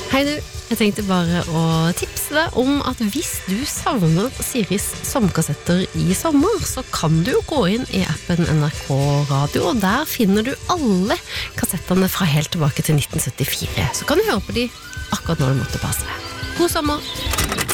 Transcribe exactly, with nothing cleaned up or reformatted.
Hei du, jeg tenkte bare å tipse deg om at hvis du savner Siris sommerkassetter i sommer, så kan du jo gå inn i appen N R K Radio, og der finner du alle kassettene fra helt tilbake til nitten syttifire. Så kan du høre på de akkurat når du måtte passe deg. God sommer!